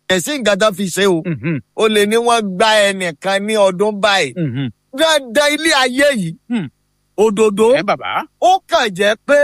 ẹ̀sìn nǹkan tó fi ṣe o. O lè ní wọ́n gba ẹnìkan ní ọdún báyìí. Dandan ilé ayé yìí. Òdòdó. Ó kàn jẹ́ pé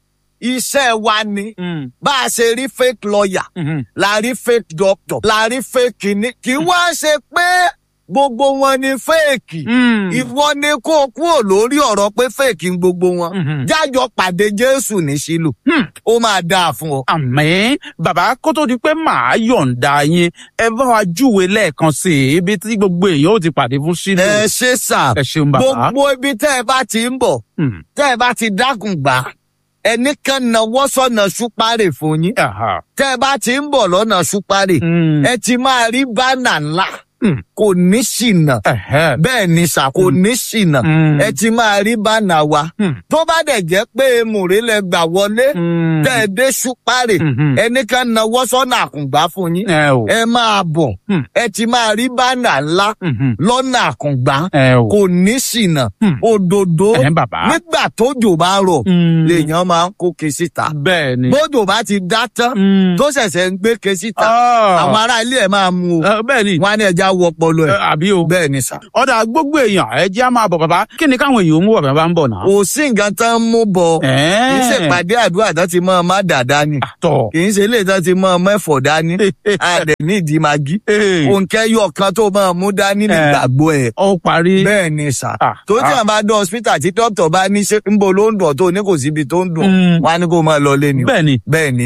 iṣẹ́ wa ni. Bá a ṣe rí fake lawyer. La rí fake doctor. La rí fake kìíní. Kì í wá ṣe pé gbogbo wọn ni fake. Ìwọ ni kó kúrò lórí ọ̀rọ̀ pé fake ń gbogbo wọn. Jájọ pàdé Jésù ní Ṣílò. Ó máa dáa fún ọ. Àmín. Bàbá, kó tó di pé màá yọ̀ǹda yín, ẹ bá wa júwe lẹ́ẹ̀kan sí i ibi tí gbogbo èèyàn ó ti pàdé fún Ṣílò. Ẹ ṣé sà. Ẹ ṣeun bàbá. Gbogbo ibi tẹ́ ẹ bá ti ń bọ̀. Tẹ́ ẹ bá ti dákun gbà. Ẹnìkan náwó sọ́nà Ṣúpárè fún yín. Tẹ́ ẹ bá ti ń bọ̀ lọ́nà Ṣúpárè. Ẹ ti máa rí bánà ńlá. Kò ní ṣìnà. Bẹ́ẹ̀ ni sà, kò ní ṣìnà. Ẹ ti máa rí bánà wa. Tó bá dẹ̀ jẹ́ pé Mùrè lẹ gbà wọlé. Tẹ́ ẹ dé Ṣúpárè. Ẹnìkan náwó sọ́nà Àkùngbá fún yín. Ẹ máa bọ̀. Ẹ ti máa rí bánà ńlá. Lọ́nà Àkùngbá. Kò ní ṣìnà. Òdòdó. Nígbà tójò bá rọ̀. Lèèyàn máa ń kó ke síta. Bẹ́ẹ̀ni. Bójò bá ti dá tán. Tó ṣẹ̀ṣẹ̀ ń gbé ke síta. Àwọn ará ilé ẹ̀ máa mú o. Bẹ́ẹ̀ni. Wọ́n á ní ẹja wọ ọpọlọ ẹ̀. Àbí o. Bẹ́ẹ̀ ni sà. Ọ̀dà gbogbo èèyàn ẹ jẹ́ á máa bọ̀ bàbá. Kí ni káwọn èèyàn mú bàbá ń bọ̀ náà? Kò sí nǹkan tán mú bọ̀. Kì í ṣe ìpàdé àdúrà tán ti mọ́ ọ má dàda ni. Kì í ṣe ilé tán ti mọ́ ọ mẹ́fọ̀ dání. Àdẹ̀ ní ìdí magi. Òǹkẹ́ yọ kan tó mọ́ ọ mú dání nígbàgbọ́ ẹ̀. Ó parí. Bẹ́ẹ̀ ni sà. Tó tí àwọn bá dán hospital tí dókítà bá ní ṣe ń bo ló ń dùn tó ní kò síbi tó ń dùn. Wọ́n á ní kó máa lọ lé ni. Bẹ́ẹ̀ni. Bẹ́ẹ̀ni.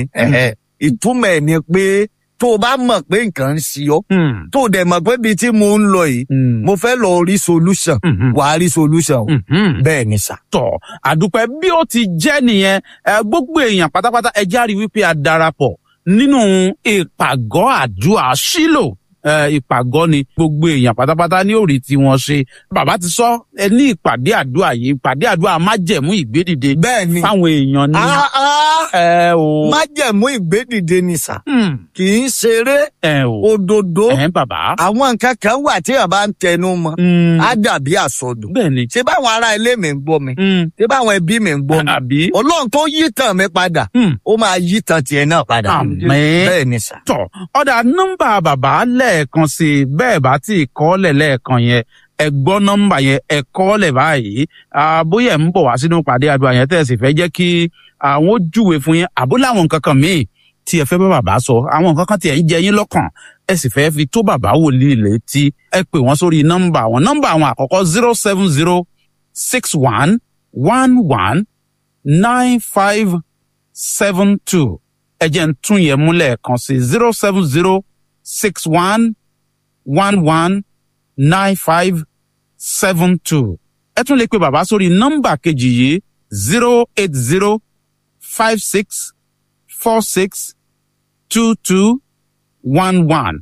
Ìtumọ̀ ẹ̀ ni pé tó o bá mọ̀ pé nǹkan ń ṣe ọ́, tó o dẹ̀ mọ̀ pé ibi tí mo ń lọ yìí, mo fẹ́ lọ rí solution, wàá rí solution o. Bẹ́ẹ̀ ni sà. Tọ́ àdúpẹ́ bí ó ti jẹ́ nìyẹn, gbogbo èèyàn pátápátá ẹ járe wípé a darapọ̀ nínú ìpàgọ́ àdúrà Ṣílò. Ìpàgọ́ ni gbogbo èèyàn pátápátá ní òrì tí wọ́n ṣe. Bàbá ti sọ ẹ ní ìpàdé àdúrà yìí, ìpàdé àdúrà májẹ̀mú ìgbédìde. Bẹ́ẹ̀ni. Fáwọn èèyàn ní. Májẹ̀mú ìgbédìde ni sà. Kì í ṣeré. Òdòdó. Bàbá. Àwọn nǹkan kan wà tí a bá ń tẹnu mọ́. Á dàbí àsọdùn. Bẹ́ẹ̀ni. Ṣé báwọn ará ilé mi ń gbọ́ mi? Ṣé báwọn ẹbí mi ń gbọ́ mi? Àbí. Ọlọ́run tó yí tàn mí padà. Ó máa yí tàn tiẹ̀ náà padà. Àmín. Bẹ́ẹ̀ ni sà. Tọ́ ọ̀dà nọ́mbà bàbá lẹ́ẹ̀kan sí i bẹ́ẹ̀ bá tí kọ́lẹ̀ lẹ́ẹ̀kan yẹn ẹ gbọ́ nọ́mbà yẹn ẹ kọ́lẹ̀ báyìí bóyá ẹ̀ ń bọ̀ wá sínú pàdé àdúrà yẹn tẹ́ ẹ sì fẹ́ jẹ́ kí àwọn júwe fún yín àbó láwọn nǹkan kan míì tí ẹ fẹ́ bá bàbá sọ àwọn nǹkan kan tí ẹ ń jẹ yín lọ́kàn ẹ sì fẹ́ fi tó bàbá wòlíì létí ẹ pè wọ́n sórí nọ́mbà àwọn àkọ́kọ́ 07061119572 ẹ jẹ́ ń tún yẹn múlẹ̀ kan sí 07061119572. ẹ tún lè pe bàbá sórí nọ́mbà kejì yìí 08056462211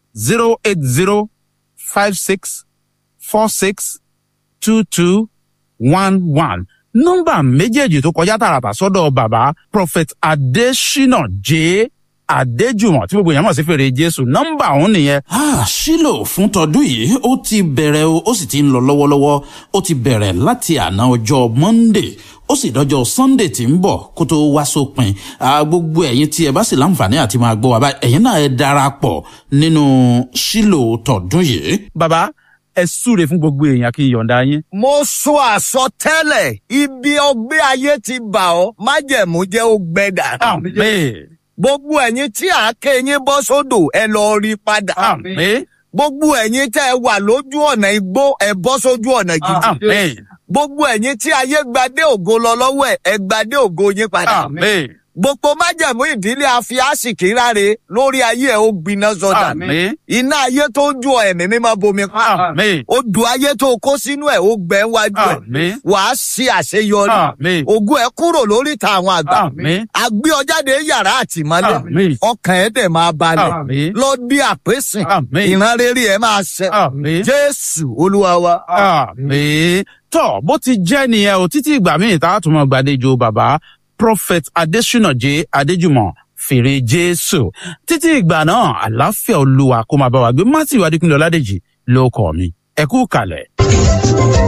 08056462211. Nọ́mbà méjèèjì tó kọjá tààràtà sọ́dọ̀ bàbá Prophet Adésínà J. Adéjùmọ̀ tí gbogbo èèyàn mọ̀ sí Fèrè Jésù nọ́mbà òun nìyẹn. Ṣílò fún tọdún yìí ó ti bẹ̀rẹ̀ ó sì ti ń lọ lọ́wọ́lọ́wọ́ ó ti bẹ̀rẹ̀ láti àná ọjọ́ Monday ó sì dọjọ́ Sunday tí ń bọ̀ kó tó wá sópin. Gbogbo ẹ̀yin tí ẹ bá sì láǹfààní àti máa gbọ́ wa báyìí ẹ̀yin náà ẹ darapọ̀ nínú Ṣílò tọdún yìí. Bàbá ẹ súre fún gbogbo èèyàn kí n yọ̀ǹda yín. Mo sọ àsọtẹ́lẹ̀ ibi ọgbẹ́ ayé ti bà ọ́ májẹ̀mú jẹ́ ó gbẹ dànù. Àmín. Gbogbo ẹ̀yin tí àáké yín bọ́ sódò ẹ lọ rí padà. Àmín. Gbogbo ẹ̀yin tẹ́ ẹ wà lójú ọ̀nà igbó ẹ bọ́ sójú ọ̀nà gidi. Àmín. Gbogbo ẹ̀yin tí ayé gbadé ògo lọ lọ́wọ́ ẹ gbadé ògo yín padà. Àmín. Gbogbo májẹ̀mú ìdílé afiásìkí ráre lórí ayé ẹ ó gbiná sọdà. Àmín. Iná ayé tó ń jó ẹ̀mí mímọ́ bomi pa. Àmín. Odò ayé tó kó sínú ẹ̀ ó gbẹ wájú ẹ̀. Àmín. Wàá ṣe àṣeyọrí. Àmín. Ògo ẹ kúrò lóríta àwọn àgbà. Àmín. Àgbé ọ jáde yàrá àtìmọ́lé. Àmín. Ọkàn ẹ dẹ̀ máa balẹ̀. Àmín. Lọ bí àpèsìn. Àmín. Ìran rere ẹ máa ṣẹ. Àmín. Jésù Olúwa wa. Àmín. Tọ́ bó ti jẹ́ nìyẹn o títí ìgbà míì tá a tún mọ̀ gbàdéjò bàbá Prophet Adésínà J. Adéjùmọ̀ Fèrè Jésù. Títí ìgbà náà àlàáfíà Olúwa kó máa bá wa gbé. Matthew Adékúnlé Ọládèjì ló kọ mi. Ẹ kú kalẹ̀.